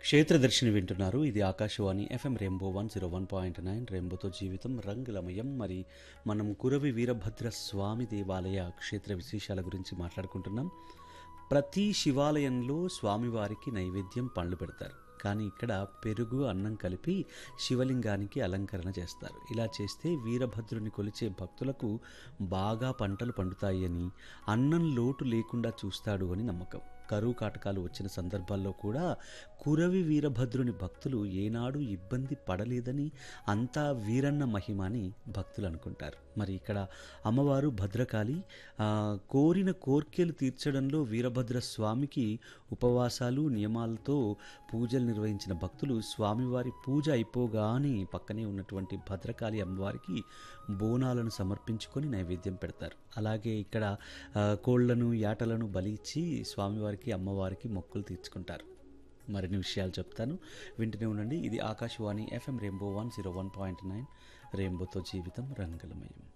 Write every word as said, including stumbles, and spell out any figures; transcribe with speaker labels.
Speaker 1: క్షేత్రదర్శిని వింటున్నారు. ఇది Akashvani FM rainbow one zero one point nine రెయిన్బోతో జీవితం రంగులమయం. మరి మనం కురవి వీరభద్ర స్వామి దేవాలయ క్షేత్ర విశేషాల గురించి మాట్లాడుకుంటున్నాం. ప్రతి శివాలయంలో స్వామివారికి నైవేద్యం పండ్లు పెడతారు. కానీ ఇక్కడ పెరుగు అన్నం కలిపి శివలింగానికి అలంకరణ చేస్తారు. ఇలా చేస్తే వీరభద్రుని కొలిచే భక్తులకు బాగా పంటలు పండుతాయి అని, అన్నం లోటు లేకుండా చూస్తాడు అని నమ్మకం. కరువు కాటకాలు వచ్చిన సందర్భాల్లో కూడా కురవి వీరభద్రుని భక్తులు ఏనాడు ఇబ్బంది పడలేదని, అంతా వీరన్న మహిమ అని భక్తులు అనుకుంటారు. మరి ఇక్కడ అమ్మవారు భద్రకాళి ఆ, కోరిన కోర్కెలు తీర్చడంలో వీరభద్ర స్వామికి ఉపవాసాలు నియమాలతో పూజలు నిర్వహించిన భక్తులు స్వామివారి పూజ అయిపోగానే పక్కనే ఉన్నటువంటి భద్రకాళి అమ్మవారికి బోనాలను సమర్పించుకొని నైవేద్యం పెడతారు. అలాగే ఇక్కడ ఆ, కోళ్లను యాటలను బలి ఇచ్చి స్వామివారికి అమ్మవారికి మొక్కులు తీర్చుకుంటారు. మరిన్ని విషయాలు చెప్తాను, వింటూనే ఉండండి. ఇది Akashvani FM rainbow one zero one point nine రెయిన్బోతో జీవితం రంగులమయం.